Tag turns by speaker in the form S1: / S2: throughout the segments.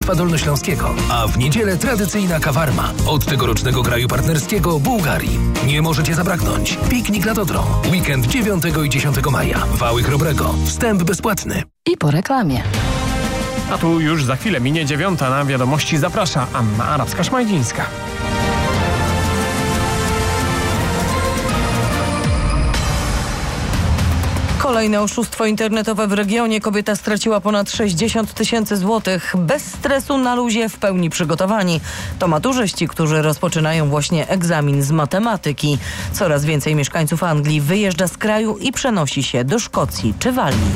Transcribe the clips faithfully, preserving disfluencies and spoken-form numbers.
S1: Województwa Dolnośląskiego. A w niedzielę tradycyjna kawarma od tegorocznego kraju partnerskiego Bułgarii. Nie możecie zabraknąć. Piknik nad Odrą. Weekend dziewiątego i dziesiątego maja. Wały Chrobrego. Wstęp bezpłatny.
S2: I po reklamie.
S3: A tu już za chwilę minie dziewiąta. Na wiadomości zaprasza Anna Arabska-Szmajdzińska.
S4: Kolejne oszustwo internetowe w regionie. Kobieta straciła ponad sześćdziesiąt tysięcy złotych. Bez stresu, na luzie, w pełni przygotowani. To maturzyści, którzy rozpoczynają właśnie egzamin z matematyki. Coraz więcej mieszkańców Anglii wyjeżdża z kraju i przenosi się do Szkocji czy Walii.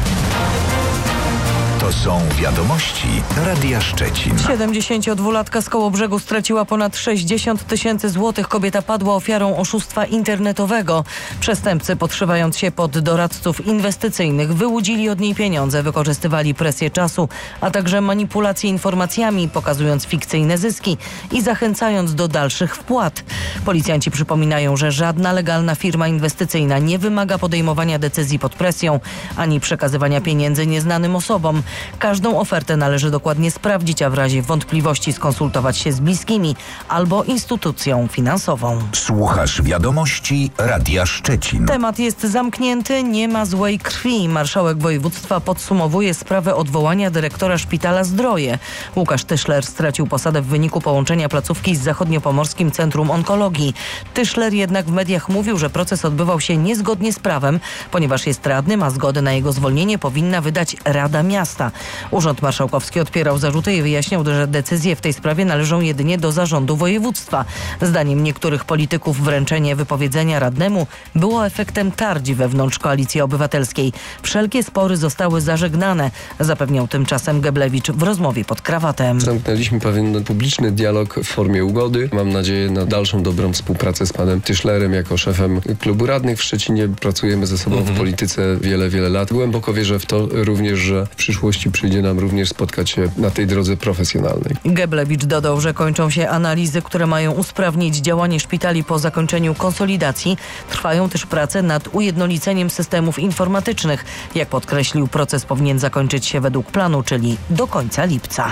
S5: To są wiadomości Radia Szczecin.
S4: siedemdziesięciodwulatka z Kołobrzegu straciła ponad sześćdziesiąt tysięcy złotych. Kobieta padła ofiarą oszustwa internetowego. Przestępcy, podszywając się pod doradców inwestycyjnych, wyłudzili od niej pieniądze, wykorzystywali presję czasu, a także manipulacje informacjami, pokazując fikcyjne zyski i zachęcając do dalszych wpłat. Policjanci przypominają, że żadna legalna firma inwestycyjna nie wymaga podejmowania decyzji pod presją, ani przekazywania pieniędzy nieznanym osobom. Każdą ofertę należy dokładnie sprawdzić, a w razie wątpliwości skonsultować się z bliskimi albo instytucją finansową.
S5: Słuchasz wiadomości Radia Szczecin.
S4: Temat jest zamknięty, nie ma złej krwi. Marszałek województwa podsumowuje sprawę odwołania dyrektora szpitala Zdroje. Łukasz Tyszler stracił posadę w wyniku połączenia placówki z Zachodniopomorskim Centrum Onkologii. Tyszler jednak w mediach mówił, że proces odbywał się niezgodnie z prawem, ponieważ jest radnym, a zgodę na jego zwolnienie powinna wydać Rada Miasta. Urząd Marszałkowski odpierał zarzuty i wyjaśniał, że decyzje w tej sprawie należą jedynie do zarządu województwa. Zdaniem niektórych polityków wręczenie wypowiedzenia radnemu było efektem tarć wewnątrz Koalicji Obywatelskiej. Wszelkie spory zostały zażegnane, zapewniał tymczasem Geblewicz w rozmowie pod krawatem.
S6: Zamknęliśmy pewien publiczny dialog w formie ugody. Mam nadzieję na dalszą dobrą współpracę z panem Tyszlerem jako szefem klubu radnych w Szczecinie. Pracujemy ze sobą mhm. w polityce wiele, wiele lat. Głęboko wierzę w to również, że w przyszłości przyjdzie nam również spotkać się na tej drodze profesjonalnej.
S4: Geblewicz dodał, że kończą się analizy, które mają usprawnić działanie szpitali po zakończeniu konsolidacji. Trwają też prace nad ujednoliceniem systemów informatycznych. Jak podkreślił, proces powinien zakończyć się według planu, czyli do końca lipca.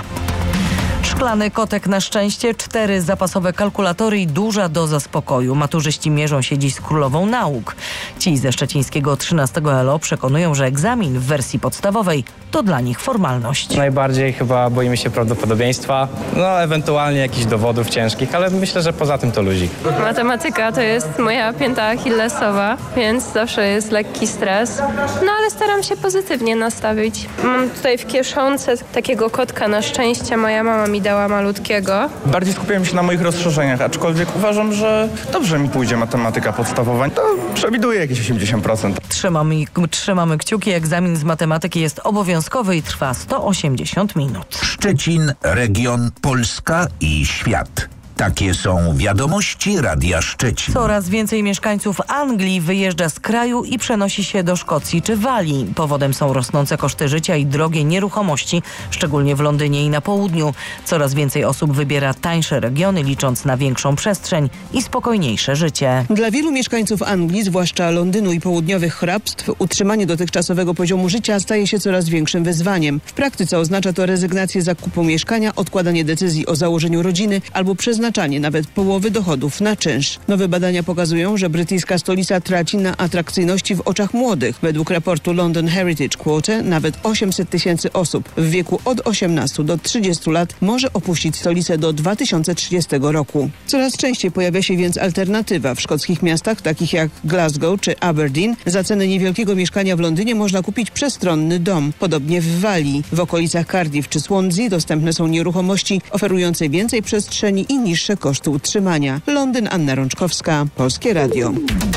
S4: Szklany kotek na szczęście, cztery zapasowe kalkulatory i duża doza spokoju. Maturzyści mierzą się dziś z królową nauk. Ci ze szczecińskiego trzynastego L O przekonują, że egzamin w wersji podstawowej to dla nich formalność.
S7: Najbardziej chyba boimy się prawdopodobieństwa, no ewentualnie jakichś dowodów ciężkich, ale myślę, że poza tym to luzik.
S8: Matematyka to jest moja pięta achillesowa, więc zawsze jest lekki stres, no ale staram się pozytywnie nastawić. Mam tutaj w kieszonce takiego kotka na szczęście, moja mama mi dała malutkiego.
S9: Bardziej skupiałem się na moich rozszerzeniach, aczkolwiek uważam, że dobrze mi pójdzie matematyka podstawowa. To przewiduję jakieś osiemdziesiąt procent.
S4: Trzymamy, trzymamy kciuki. Egzamin z matematyki jest obowiązkowy i trwa sto osiemdziesiąt minut.
S5: Szczecin, region, Polska i świat. Takie są wiadomości Radia Szczecin.
S4: Coraz więcej mieszkańców Anglii wyjeżdża z kraju i przenosi się do Szkocji czy Walii. Powodem są rosnące koszty życia i drogie nieruchomości, szczególnie w Londynie i na południu. Coraz więcej osób wybiera tańsze regiony, licząc na większą przestrzeń i spokojniejsze życie.
S10: Dla wielu mieszkańców Anglii, zwłaszcza Londynu i południowych hrabstw, utrzymanie dotychczasowego poziomu życia staje się coraz większym wyzwaniem. W praktyce oznacza to rezygnację z zakupu mieszkania, odkładanie decyzji o założeniu rodziny albo przeznaczenie nawet połowy dochodów na czynsz. Nowe badania pokazują, że brytyjska stolica traci na atrakcyjności w oczach młodych. Według raportu London Heritage Quote nawet osiemset tysięcy osób w wieku od osiemnastu do trzydziestu lat może opuścić stolicę do dwa tysiące trzydziestego roku. Coraz częściej pojawia się więc alternatywa. W szkockich miastach takich jak Glasgow czy Aberdeen za cenę niewielkiego mieszkania w Londynie można kupić przestronny dom. Podobnie w Walii. W okolicach Cardiff czy Swansea dostępne są nieruchomości oferujące więcej przestrzeni i niższe koszty utrzymania. Londyn, Anna Rączkowska, Polskie Radio.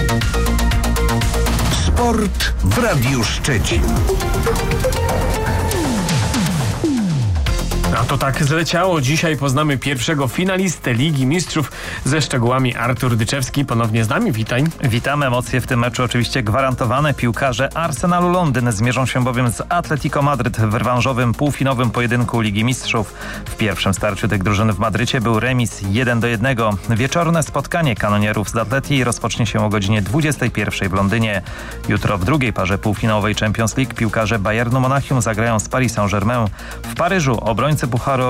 S5: Sport w Radiu Szczecin.
S3: A to tak zleciało. Dzisiaj poznamy pierwszego finalistę Ligi Mistrzów. Ze szczegółami Artur Dyczewski ponownie z nami. Witaj.
S11: Witamy. Emocje w tym meczu oczywiście gwarantowane. Piłkarze Arsenalu Londyn zmierzą się bowiem z Atletico Madryt w rewanżowym półfinałowym pojedynku Ligi Mistrzów. W pierwszym starciu tych drużyn w Madrycie był remis jeden do jednego. Wieczorne spotkanie kanonierów z Atleti rozpocznie się o godzinie dwudziestej pierwszej w Londynie. Jutro w drugiej parze półfinałowej Champions League piłkarze Bayernu Monachium zagrają z Paris Saint-Germain. W Paryżu obrońcy Pucharu